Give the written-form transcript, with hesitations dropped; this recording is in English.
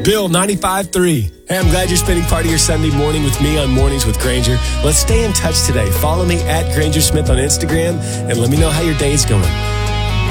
Bill 95.3. Hey, I'm glad you're spending part of your Sunday morning with me on Mornings with Granger. Let's stay in touch today. Follow me at Granger Smith on Instagram and let me know how your day's going.